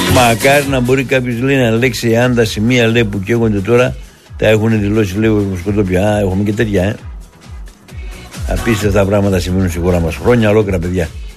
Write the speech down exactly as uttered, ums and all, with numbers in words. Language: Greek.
Μακάρι να μπορεί κάποιος λέει να ελέγξει αν τα σημεία λέει που καίγονται τώρα τα έχουν δηλώσει λέει ο Σκοτόπια. Α, έχουμε και τέτοια, ε. Απίστευτα πράγματα συμβαίνουν στη χώρα μας. Χρόνια ολόκληρα, παιδιά.